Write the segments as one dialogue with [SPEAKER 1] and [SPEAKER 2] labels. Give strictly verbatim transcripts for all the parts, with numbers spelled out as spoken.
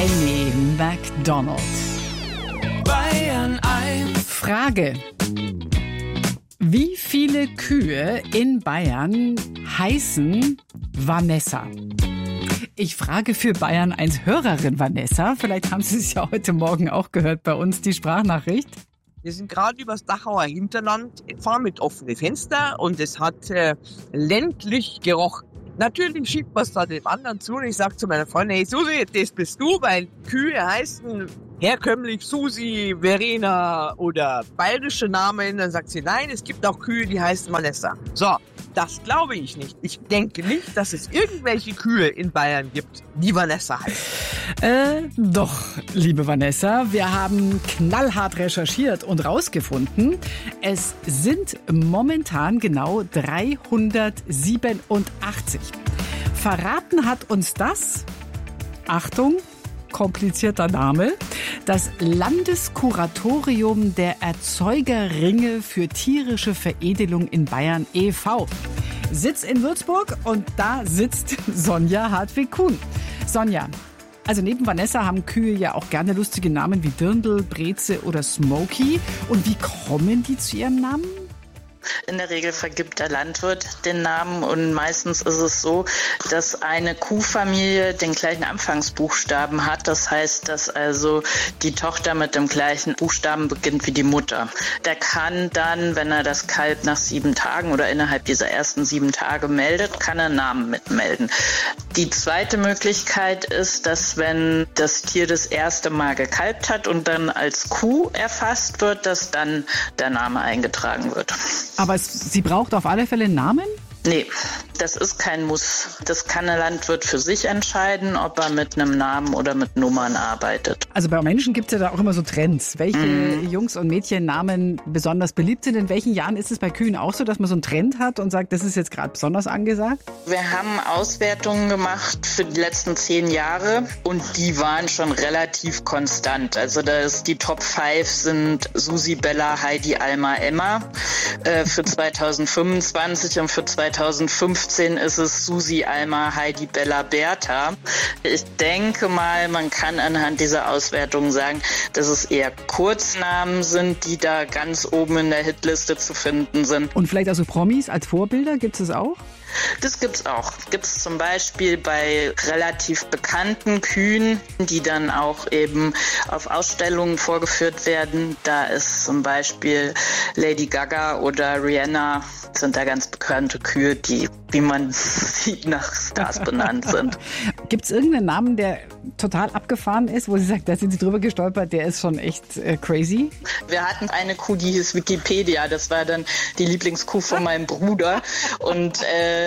[SPEAKER 1] Ellie McDonald.
[SPEAKER 2] Bayern eins.
[SPEAKER 1] Frage. Wie viele Kühe in Bayern heißen Vanessa? Ich frage für Bayern eins Hörerin Vanessa. Vielleicht haben Sie es ja heute Morgen auch gehört bei uns, die Sprachnachricht.
[SPEAKER 3] Wir sind gerade übers Dachauer Hinterland gefahren mit offenen Fenstern und es hat äh, ländlich gerochen. Natürlich schiebt man es da dem anderen zu und ich sage zu meiner Freundin, hey Susi, das bist du, weil Kühe heißen herkömmlich Susi, Verena oder bayerische Namen. Dann sagt sie, nein, es gibt auch Kühe, die heißen Vanessa. So, das glaube ich nicht. Ich denke nicht, dass es irgendwelche Kühe in Bayern gibt, die Vanessa heißen.
[SPEAKER 1] Äh, doch, liebe Vanessa, wir haben knallhart recherchiert und rausgefunden, es sind momentan genau dreihundertsiebenundachtzig. Verraten hat uns das, Achtung, komplizierter Name, das Landeskuratorium der Erzeugerringe für tierische Veredelung in Bayern e V Sitz in Würzburg und da sitzt Sonja Hartwig-Kuhn. Sonja, also neben Vanessa haben Kühe ja auch gerne lustige Namen wie Dirndl, Breze oder Smokey. Und wie kommen die zu ihrem Namen?
[SPEAKER 4] In der Regel vergibt der Landwirt den Namen und meistens ist es so, dass eine Kuhfamilie den gleichen Anfangsbuchstaben hat. Das heißt, dass also die Tochter mit dem gleichen Buchstaben beginnt wie die Mutter. Der kann dann, wenn er das Kalb nach sieben Tagen oder innerhalb dieser ersten sieben Tage meldet, kann er einen Namen mitmelden. Die zweite Möglichkeit ist, dass wenn das Tier das erste Mal gekalbt hat und dann als Kuh erfasst wird, dass dann der Name eingetragen wird.
[SPEAKER 1] Aber es, sie braucht auf alle Fälle einen Namen?
[SPEAKER 4] Nee, das ist kein Muss. Das kann der Landwirt für sich entscheiden, ob er mit einem Namen oder mit Nummern arbeitet.
[SPEAKER 1] Also bei Menschen gibt es ja da auch immer so Trends, welche
[SPEAKER 4] Mhm.
[SPEAKER 1] Jungs- und Mädchennamen besonders beliebt sind. In welchen Jahren ist es bei Kühen auch so, dass man so einen Trend hat und sagt, das ist jetzt gerade besonders angesagt?
[SPEAKER 4] Wir haben Auswertungen gemacht für die letzten zehn Jahre und die waren schon relativ konstant. Also das, die Top fünf sind Susi, Bella, Heidi, Alma, Emma äh, für zweitausendfünfundzwanzig und für zweitausendfünfzehn ist es Susi, Alma, Heidi, Bella, Bertha. Ich denke mal, man kann anhand dieser Auswertung sagen, dass es eher Kurznamen sind, die da ganz oben in der Hitliste zu finden sind.
[SPEAKER 1] Und vielleicht also Promis als Vorbilder, gibt es das auch?
[SPEAKER 4] Das gibt's auch. Gibt's zum Beispiel bei relativ bekannten Kühen, die dann auch eben auf Ausstellungen vorgeführt werden. Da ist zum Beispiel Lady Gaga oder Rihanna, sind da ganz bekannte Kühe, die, wie man sieht, nach Stars benannt sind.
[SPEAKER 1] Gibt es irgendeinen Namen, der total abgefahren ist, wo Sie sagt, da sind Sie drüber gestolpert, der ist schon echt äh, crazy?
[SPEAKER 4] Wir hatten eine Kuh, die hieß Wikipedia. Das war dann die Lieblingskuh von meinem Bruder. Und äh,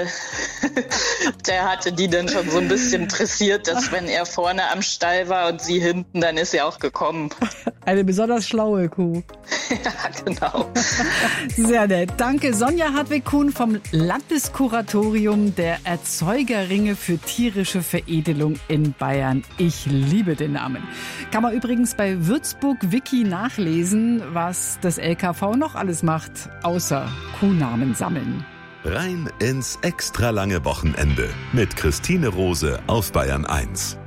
[SPEAKER 4] der hatte die dann schon so ein bisschen dressiert, dass wenn er vorne am Stall war und sie hinten, dann ist sie auch gekommen.
[SPEAKER 1] Eine besonders schlaue Kuh.
[SPEAKER 4] Ja, genau.
[SPEAKER 1] Sehr nett. Danke, Sonja Hartwig-Kuhn vom Landeskuratorium der Erzeugerringe für tierische Veredelung in Bayern. Ich liebe den Namen. Kann man übrigens bei Würzburg Wiki nachlesen, was das L K V noch alles macht, außer Kuhnamen sammeln.
[SPEAKER 5] Rein ins extra lange Wochenende mit Christine Rose auf Bayern eins.